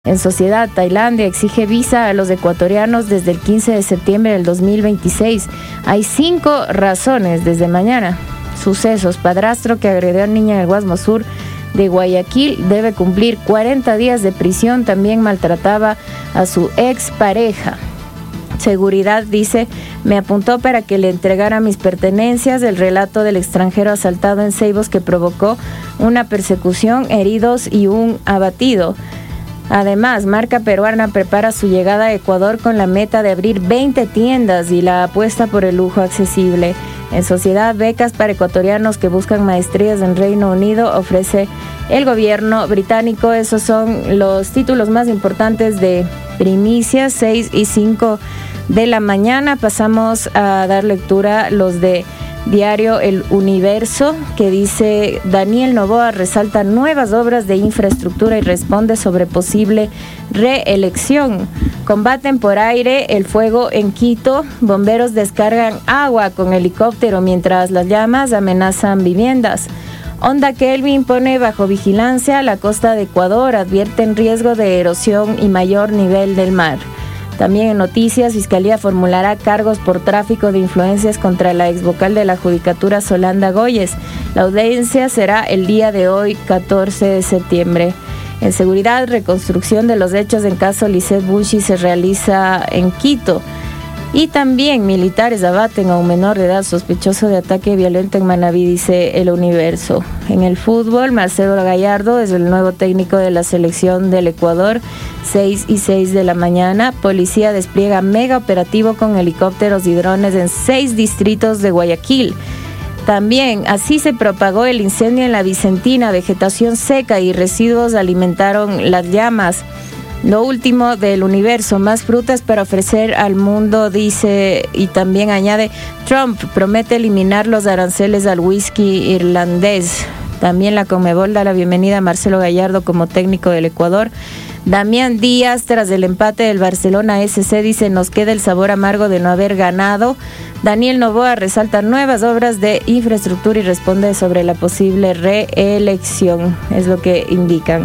En sociedad, Tailandia exige visa a los ecuatorianos desde el 15 de septiembre del 2026. Hay 5 razones desde mañana. Sucesos: padrastro que agredió a niña en el Guasmo Sur de Guayaquil debe cumplir 40 días de prisión. También maltrataba a su expareja. Seguridad dice: me apuntó para que le entregara mis pertenencias. El relato del extranjero asaltado en Ceibos que provocó una persecución, heridos y un abatido. Además, marca peruana prepara su llegada a Ecuador con la meta de abrir 20 tiendas y la apuesta por el lujo accesible. En sociedad, becas para ecuatorianos que buscan maestrías en Reino Unido ofrece el gobierno británico. Esos son los títulos más importantes de Primicias, 6 y 5 de la mañana. Pasamos a dar lectura a los de Diario El Universo, que dice: Daniel Noboa resalta nuevas obras de infraestructura y responde sobre posible reelección. Combaten por aire el fuego en Quito. Bomberos descargan agua con helicóptero mientras las llamas amenazan viviendas. Onda Kelvin pone bajo vigilancia la costa de Ecuador. Advierten riesgo de erosión y mayor nivel del mar. También en noticias, Fiscalía formulará cargos por tráfico de influencias contra la exvocal de la Judicatura, Solanda Goyes. La audiencia será el día de hoy, 14 de septiembre. En seguridad, reconstrucción de los hechos en caso Lisset Bushi se realiza en Quito. Y también militares abaten a un menor de edad sospechoso de ataque violento en Manabí, dice El Universo. En el fútbol, Marcelo Gallardo es el nuevo técnico de la selección del Ecuador, 6 y 6 de la mañana. Policía despliega mega operativo con helicópteros y drones en 6 distritos de Guayaquil. También, así se propagó el incendio en la Vicentina. Vegetación seca y residuos alimentaron las llamas. Lo último del Universo: más frutas para ofrecer al mundo, dice, y también añade: Trump promete eliminar los aranceles al whisky irlandés. También la Conmebol da la bienvenida a Marcelo Gallardo como técnico del Ecuador. Damián Díaz, tras el empate del Barcelona SC, dice: nos queda el sabor amargo de no haber ganado. Daniel Noboa resalta nuevas obras de infraestructura y responde sobre la posible reelección, es lo que indican.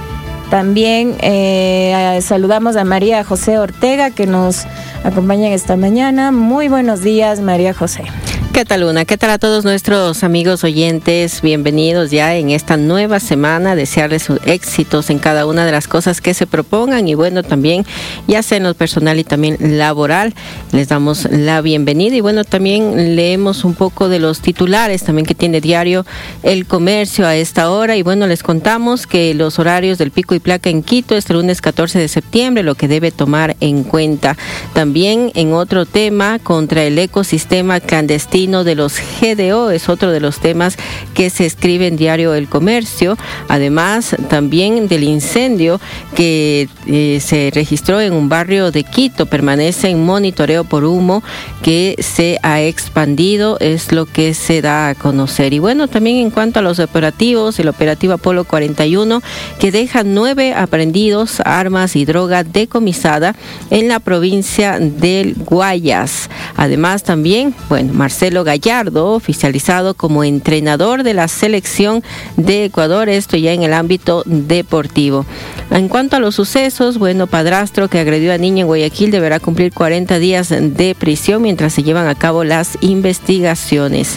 También saludamos a María José Ortega, que nos acompaña esta mañana. Muy buenos días, María José. ¿Qué tal, Luna? ¿Qué tal a todos nuestros amigos oyentes? Bienvenidos ya en esta nueva semana. Desearles éxitos en cada una de las cosas que se propongan y bueno, también ya sea en lo personal y también laboral, les damos la bienvenida. Y bueno, también leemos un poco de los titulares también que tiene Diario El Comercio a esta hora. Y bueno, les contamos que los horarios del pico y placa en Quito este lunes 14 de septiembre, lo que debe tomar en cuenta. También en otro tema, contra el ecosistema clandestino de los GDO, es otro de los temas que se escribe en Diario El Comercio. Además, también del incendio que se registró en un barrio de Quito, permanece en monitoreo por humo que se ha expandido, es lo que se da a conocer. Y bueno, también en cuanto a los operativos, el operativo Apolo 41, que deja 9 aprehendidos, armas y droga decomisada en la provincia del Guayas. Además, también, bueno, Marcelo Gallardo, oficializado como entrenador de la selección de Ecuador, esto ya en el ámbito deportivo. En cuanto a los sucesos, bueno, padrastro que agredió a niña en Guayaquil deberá cumplir 40 días de prisión mientras se llevan a cabo las investigaciones.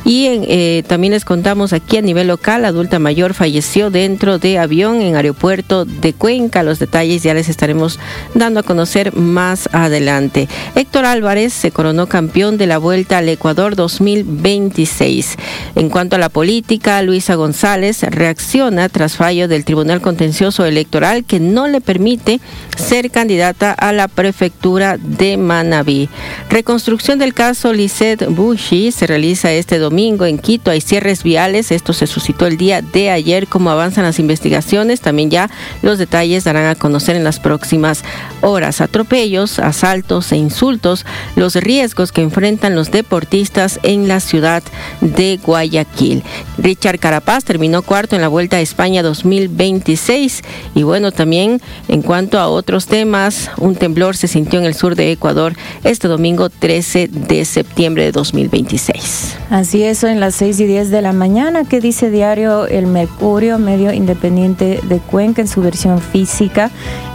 Y también les contamos aquí a nivel local, adulta mayor falleció dentro de avión en aeropuerto de Cuenca. Los detalles ya les estaremos dando a conocer más adelante. Héctor Álvarez se coronó campeón de la Vuelta al Ecuador 2026. En cuanto a la política, Luisa González reacciona tras fallo del Tribunal Contencioso Electoral que no le permite ser candidata a la prefectura de Manabí. Reconstrucción del caso Lisset Bushi se realiza este domingo en Quito. Hay cierres viales, esto se suscitó el día de ayer. Cómo avanzan las investigaciones, también ya los detalles darán a conocer en las próximas horas. Atropellos, asaltos e insultos, los riesgos que enfrentan los deportistas en la ciudad de Guayaquil. Richard Carapaz terminó cuarto en la Vuelta a España 2026 y bueno, también en cuanto a otros temas, un temblor se sintió en el sur de Ecuador este domingo 13 de septiembre de 2026. Así es, en las 6:10 de la mañana, que dice diario El Mercurio, medio independiente de Cuenca, en su versión física.